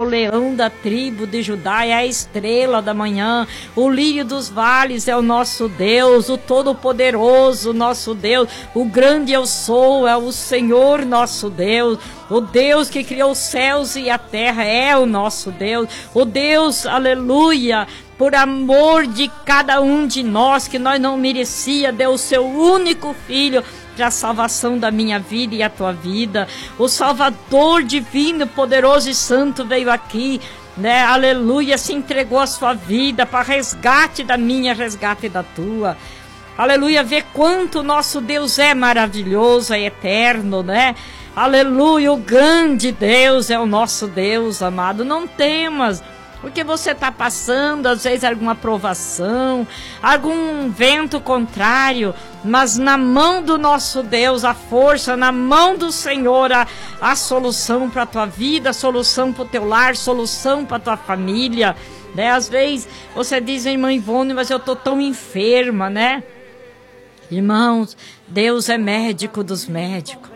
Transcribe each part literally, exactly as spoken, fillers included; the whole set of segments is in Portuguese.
leão da tribo de Judá, é a estrela da manhã, o lírio dos vales é o nosso Deus, o Todo-Poderoso, nosso Deus, o grande eu sou, é o Senhor nosso Deus, o Deus que criou os céus e a terra é o nosso Deus, o Deus, aleluia, por amor de cada um de nós, que nós não merecia, deu o seu único filho para a salvação da minha vida e a tua vida. O Salvador divino, poderoso e santo veio aqui, né? Aleluia, se entregou a sua vida para resgate da minha, resgate da tua. Aleluia, vê quanto nosso Deus é maravilhoso, é eterno, né? Aleluia, o grande Deus é o nosso Deus, amado. Não temas, porque você está passando, às vezes, alguma provação, algum vento contrário, mas na mão do nosso Deus, a força, na mão do Senhor, a, a solução para a tua vida, a solução para o teu lar, solução para a tua família, né? Às vezes, você diz, irmã Ivone, mas eu estou tão enferma, né? Irmãos, Deus é médico dos médicos.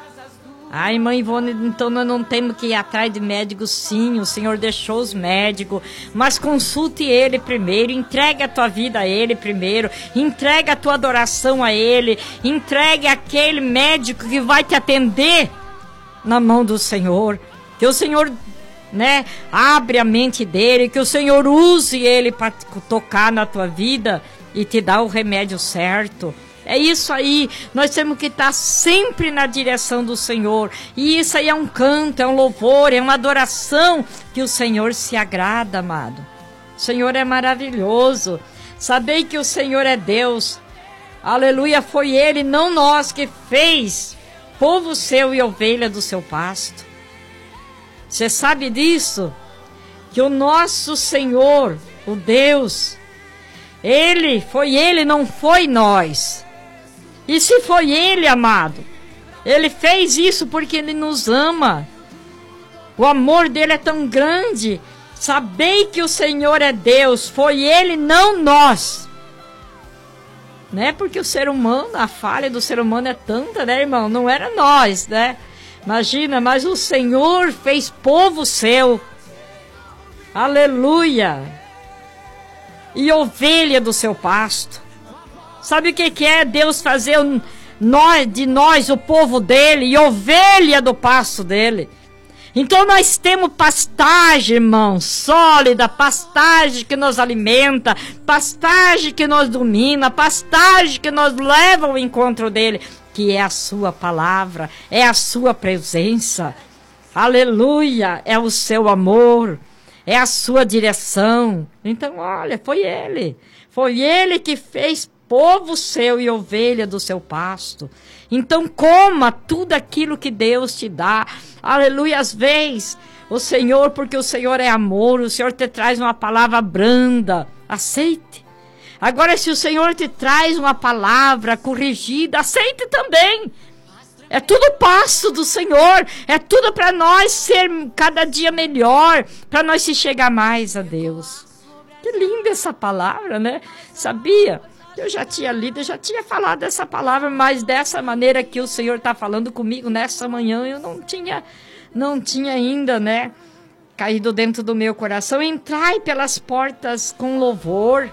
Ai, mãe Ivone, então nós não temos que ir atrás de médicos, sim, o Senhor deixou os médicos, mas consulte Ele primeiro, entregue a tua vida a Ele primeiro, entregue a tua adoração a Ele, entregue aquele médico que vai te atender na mão do Senhor, que o Senhor, né, abre a mente dele, que o Senhor use ele para tocar na tua vida e te dar o remédio certo. É isso aí, nós temos que estar sempre na direção do Senhor. E isso aí é um canto, é um louvor, é uma adoração que o Senhor se agrada, amado. O Senhor é maravilhoso. Sabei que o Senhor é Deus. Aleluia, foi Ele, não nós, que fez povo seu e ovelha do seu pasto. Você sabe disso? Que o nosso Senhor, o Deus, Ele, foi Ele, não foi nós. E se foi Ele, amado, Ele fez isso porque Ele nos ama. O amor dele é tão grande. Sabei que o Senhor é Deus, foi Ele, não nós. Né? Porque o ser humano, a falha do ser humano é tanta, né, irmão? Não era nós, né? Imagina, mas o Senhor fez povo seu. Aleluia. E ovelha do seu pasto. Sabe o que, que é Deus fazer nós, de nós, o povo dele, e ovelha do pasto dele? Então nós temos pastagem, irmão, sólida, pastagem que nos alimenta, pastagem que nos domina, pastagem que nos leva ao encontro dele, que é a sua palavra, é a sua presença. Aleluia, é o seu amor, é a sua direção. Então, olha, foi ele, foi ele que fez povo seu e ovelha do seu pasto. Então coma tudo aquilo que Deus te dá. Aleluia, às vezes o Senhor, porque o Senhor é amor, o Senhor te traz uma palavra branda, aceite. Agora, se o Senhor te traz uma palavra corrigida, aceite também. É tudo passo do Senhor, é tudo para nós ser cada dia melhor, para nós se chegar mais a Deus. Que linda essa palavra, né? Sabia? Eu já tinha lido, eu já tinha falado essa palavra, mas dessa maneira que o Senhor está falando comigo nessa manhã, eu não tinha, não tinha ainda, né, caído dentro do meu coração. Entrai pelas portas com louvor,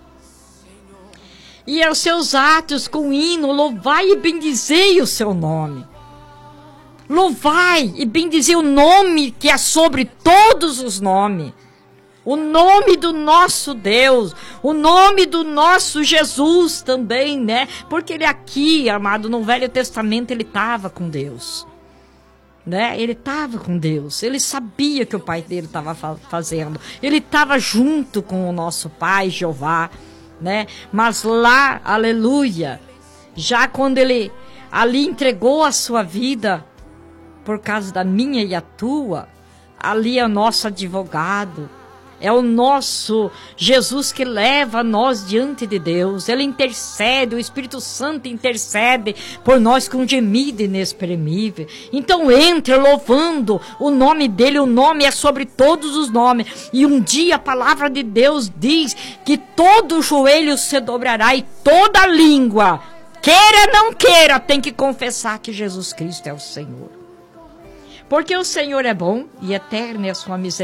e aos seus atos com hino, louvai e bendizei o seu nome. Louvai e bendizei o nome que é sobre todos os nomes. O nome do nosso Deus, o nome do nosso Jesus também, né? Porque ele aqui, amado, no Velho Testamento, ele estava com Deus. Né? Ele estava com Deus, ele sabia que o pai dele estava fa- fazendo. Ele estava junto com o nosso pai, Jeová, né? Mas lá, aleluia, já quando ele ali entregou a sua vida, por causa da minha e a tua, ali é o nosso advogado. É o nosso Jesus que leva nós diante de Deus. Ele intercede, o Espírito Santo intercede por nós com gemido inexprimível. Então entre louvando o nome dele. O nome é sobre todos os nomes. E um dia a palavra de Deus diz que todo joelho se dobrará e toda língua, queira não queira, tem que confessar que Jesus Cristo é o Senhor. Porque o Senhor é bom e eterna é a sua misericórdia.